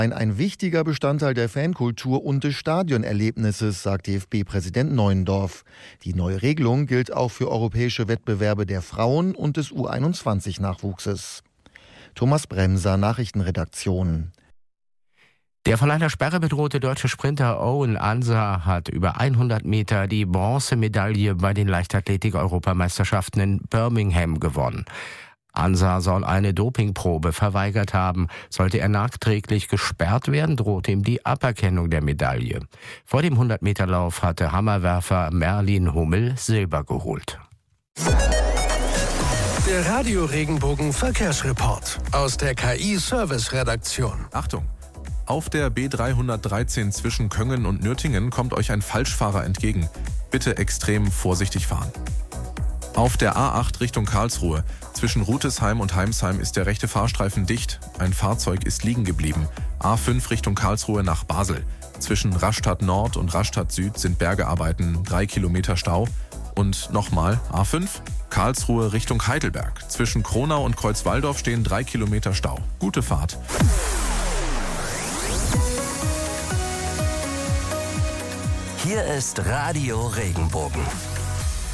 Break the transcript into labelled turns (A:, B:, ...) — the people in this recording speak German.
A: Ein wichtiger Bestandteil der Fankultur und des Stadionerlebnisses, sagt DFB-Präsident Neuendorf. Die neue Regelung gilt auch für europäische Wettbewerbe der Frauen und des U21-Nachwuchses. Thomas Bremser, Nachrichtenredaktion.
B: Der von einer Sperre bedrohte deutsche Sprinter Owen Ansah hat über 100 Meter die Bronzemedaille bei den Leichtathletik-Europameisterschaften in Birmingham gewonnen. Ansah soll eine Dopingprobe verweigert haben. Sollte er nachträglich gesperrt werden, drohte ihm die Aberkennung der Medaille. Vor dem 100-Meter-Lauf hatte Hammerwerfer Merlin Hummel Silber geholt.
C: Der Radio-Regenbogen Verkehrsreport aus der KI-Service-Redaktion.
D: Achtung! Auf der B313 zwischen Köngen und Nürtingen kommt euch ein Falschfahrer entgegen. Bitte extrem vorsichtig fahren. Auf der A8 Richtung Karlsruhe zwischen Rutesheim und Heimsheim ist der rechte Fahrstreifen dicht. Ein Fahrzeug ist liegen geblieben. A5 Richtung Karlsruhe nach Basel. Zwischen Rastatt Nord und Rastatt Süd sind Bergearbeiten, 3 Kilometer Stau. Und nochmal A5 Karlsruhe Richtung Heidelberg. Zwischen Kronau und Kreuzwaldorf stehen 3 Kilometer Stau. Gute Fahrt.
E: Hier ist Radio Regenbogen.